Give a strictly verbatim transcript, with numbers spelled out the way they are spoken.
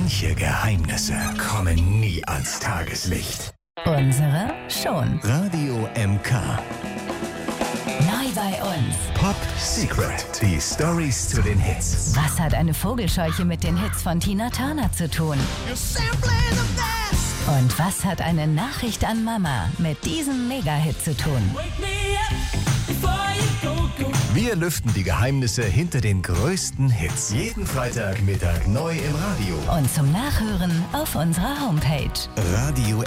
Manche Geheimnisse kommen nie ans Tageslicht. Unsere schon. Radio M K. Neu bei uns. Pop Secret. Die Stories zu den Hits. Was hat eine Vogelscheuche mit den Hits von Tina Turner zu tun? Und was hat eine Nachricht an Mama mit diesem Mega-Hit zu tun? Wir lüften die Geheimnisse hinter den größten Hits. Jeden Freitagmittag neu im Radio. Und zum Nachhören auf unserer Homepage. Radio